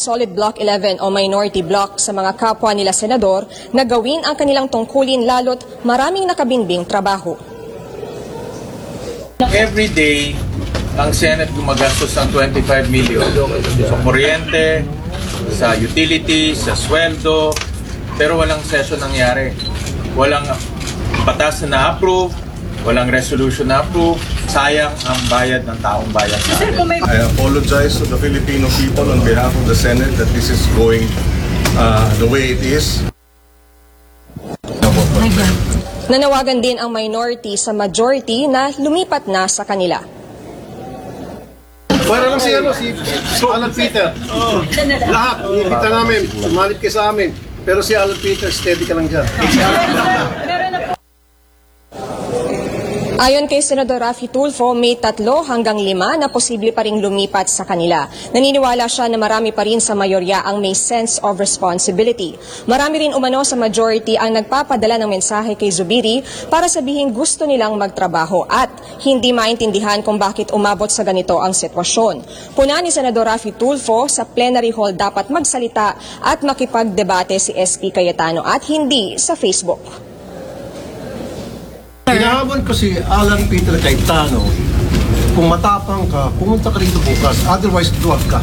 Solid Block 11 o Minority Block sa mga kapwa nila senador na gawin ang kanilang tungkulin lalo't maraming nakabinbing trabaho. Every day, ang Senate gumagastos ng 25 million sa kuryente, sa utilities, sa sweldo, pero walang session nangyari. Walang batas na na-approve, walang resolution na-approve. Sayang ang bayad ng taong bayan natin. I apologize to the Filipino people on behalf of the Senate that this is going the way it is. Nanawagan din ang minority sa majority na lumipat na sa kanila. Para lang si Alan Peter. Lahat, ibita namin, sumalit kayo sa amin. Pero si Alan Peter, steady ka lang dyan. Ayon kay Senador Raffy Tulfo, may 3 hanggang 5 na posible pa ring lumipat sa kanila. Naniniwala siya na marami pa rin sa mayorya ang may sense of responsibility. Marami rin umano sa majority ang nagpapadala ng mensahe kay Zubiri para sabihin gusto nilang magtrabaho at hindi maintindihan kung bakit umabot sa ganito ang sitwasyon. Puna ni Senador Raffy Tulfo, sa plenary hall dapat magsalita at makipagdebate si SP Cayetano at hindi sa Facebook. Hinahabol ko si Alan Peter Cayetano, kung matapang ka, pumunta ka rito bukas, otherwise duwag ka.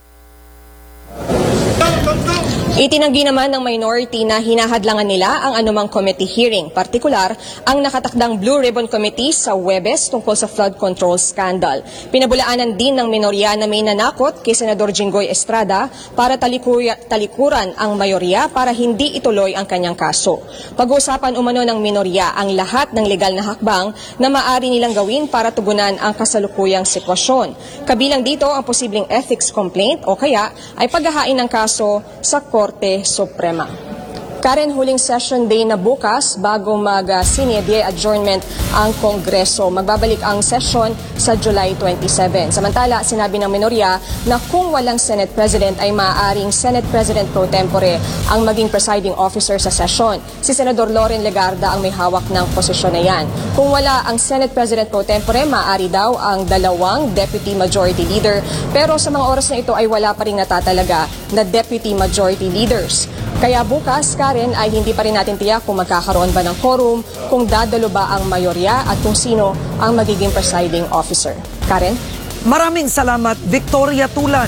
Itinanggi naman ng minority na hinahadlangan nila ang anumang committee hearing, partikular ang nakatakdang Blue Ribbon Committee sa Huwebes tungkol sa flood control scandal. Pinabulaanan din ng minorya na may nanakot kay Senador Jinggoy Estrada para talikuran ang mayorya para hindi ituloy ang kanyang kaso. Pag-uusapan umano ng minorya ang lahat ng legal na hakbang na maaari nilang gawin para tugunan ang kasalukuyang sitwasyon. Kabilang dito ang posibleng ethics complaint o kaya ay paghahain ng kaso sa Korte Suprema. Karen, huling session day na bukas bago mag-sine die adjournment ang Kongreso. Magbabalik ang session sa July 27. Samantala, sinabi ng minorya na kung walang Senate President ay maaaring Senate President pro tempore ang maging presiding officer sa session. Si Senador Loren Legarda ang may hawak ng posisyon na yan. Kung wala ang Senate President pro tempore, maaari daw ang 2 Deputy Majority Leader. Pero sa mga oras na ito ay wala pa rin natatalaga na Deputy Majority Leaders. Kaya bukas, Karen, ay hindi pa rin natin tiyak kung magkakaroon ba ng quorum, kung dadalo ba ang mayorya at kung sino ang magiging presiding officer. Karen? Maraming salamat, Victoria Tulad.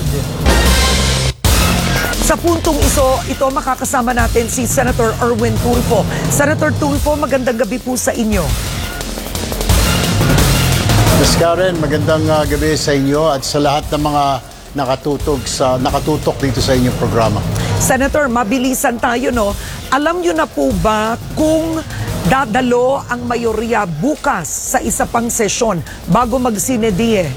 Sa puntong ito makakasama natin si Senator Erwin Tulfo. Senator Tulfo, magandang gabi po sa inyo. Ms. Karen, magandang gabi sa inyo at sa lahat ng mga nakatutok dito sa inyong programa. Senator, mabilisan tayo, no? Alam nyo na po ba kung dadalo ang mayorya bukas sa isa pang sesyon bago mag-sine die?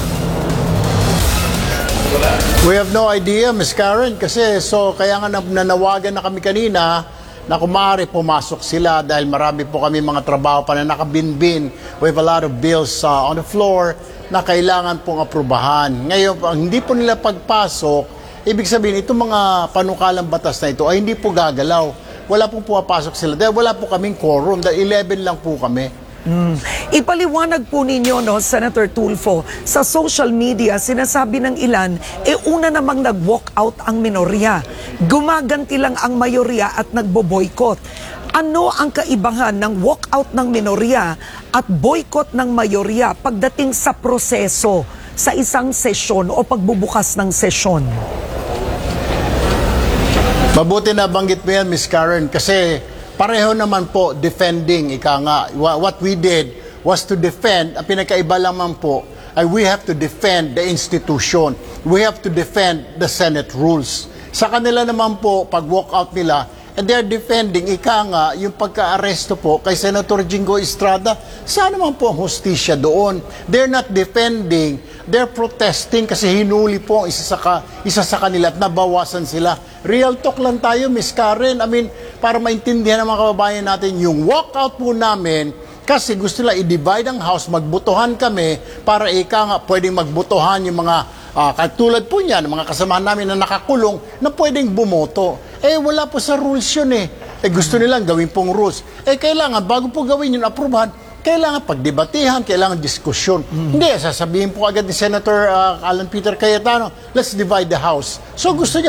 We have no idea, Ms. Karen, kasi kaya nga nanawagan na kami kanina na kung maaari pumasok sila dahil marami po kami mga trabaho pa na nakabinbin. We have a lot of bills on the floor na kailangan pong aprubahan. Ngayon, hindi po nila pagpasok, ibig sabihin, itong mga panukalang batas na ito ay hindi po gagalaw. Wala pong pumapasok sila. Dahil wala po kaming quorum. Dahil 11 lang po kami. Ipaliwanag po ninyo, no, Senator Tulfo, sa social media, sinasabi ng ilan, una namang nag-walk out ang minorya. Gumaganti lang ang mayorya at nagbo-boycott. Ano ang kaibahan ng walk-out ng minorya at boycott ng mayorya pagdating sa proseso sa isang sesyon o pagbubukas ng sesyon? Mabuti na banggit mo yan, Ms. Karen, kasi pareho naman po defending, ika nga. What we did was to defend, ang pinakaiba lamang po, ay we have to defend the institution. We have to defend the Senate rules. Sa kanila naman po, pag walk out nila, and they're defending, ika nga, yung pagka-aresto po kay Senator Jinggoy Estrada, saan naman po ang hustisya doon? They're not defending, they're protesting kasi hinuli po ang isa sa kanila at nabawasan sila. Real talk lang tayo, Ms. Karen. I mean, para maintindihan ng mga kababayan natin, yung walkout po namin, kasi gusto nila i-divide ang house, magbutuhan kami para ika nga pwedeng magbutuhan yung mga katulad po niyan, mga kasamahan namin na nakakulong na pwedeng bumoto. Wala po sa rules yun gusto nilang gawin pong rules. Kailangan, bago po gawin yun, aprubahan, kailangan pagdebatihan, kailangan diskusyon. Hindi, sasabihin po agad ni Senator Alan Peter Cayetano, let's divide the house. So gusto niya